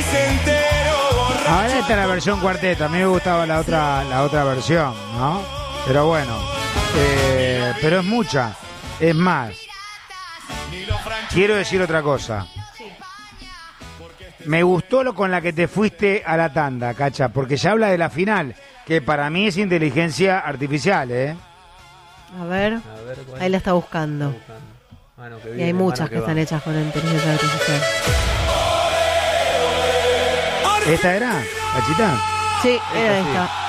Ahora está la versión cuarteto. A mí me gustaba la otra versión, ¿no? Pero bueno, pero es mucha. Es más, quiero decir otra cosa. Me gustó lo con la que te fuiste a la tanda, Cacha, porque ya habla de la final, que para mí es inteligencia artificial, ¿eh? A ver, ahí la está buscando. Y hay muchas que están hechas con inteligencia artificial. ¿Esta era, Cachita? Sí, era esta.